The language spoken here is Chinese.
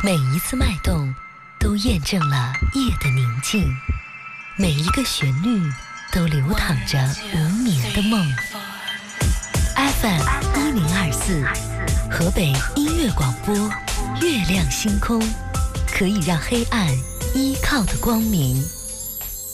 每一次脉动都验证了夜的宁静，每一个旋律都流淌着无眠的梦。FM 1024，河北音乐广播，月亮星空，可以让黑暗依靠的光明。